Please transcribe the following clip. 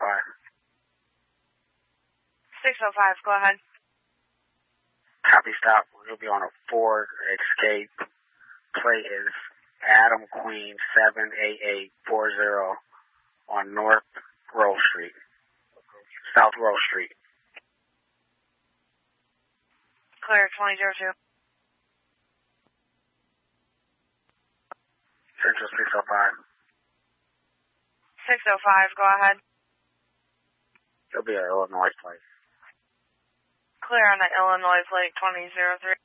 605, go ahead. Copy, stop. We'll be on a Ford Escape. Plate is Adam Queen 78840 on North Grove Street. South Grove Street. Clear, 2002. Central 605. 605, go ahead. It'll be an Illinois plate. Clear on the Illinois plate 2003.